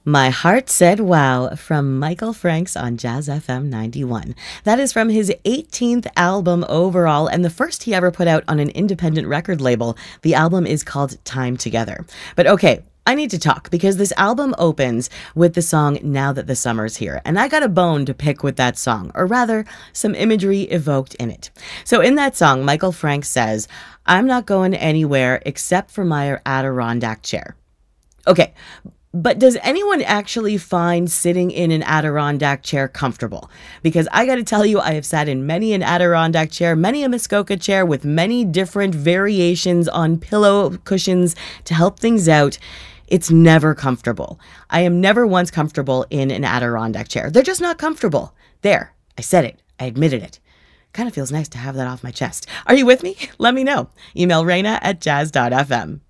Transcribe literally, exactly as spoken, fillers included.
My Heart Said Wow from Michael Franks on Jazz F M ninety-one. That is from his eighteenth album overall and the first he ever put out on an independent record label. The album is called Time Together. But okay, I need to talk because this album opens with the song Now That the Summer's Here, and I got a bone to pick with that song, or rather, some imagery evoked in it. So in that song, Michael Franks says, "I'm not going anywhere except for my Adirondack chair." Okay, but does anyone actually find sitting in an Adirondack chair comfortable? Because I got to tell you, I have sat in many an Adirondack chair, many a Muskoka chair with many different variations on pillow cushions to help things out. It's never comfortable. I am never once comfortable in an Adirondack chair. They're just not comfortable. There, I said it. I admitted it. Kind of feels nice to have that off my chest. Are you with me? Let me know. Email Raina at jazz dot f m.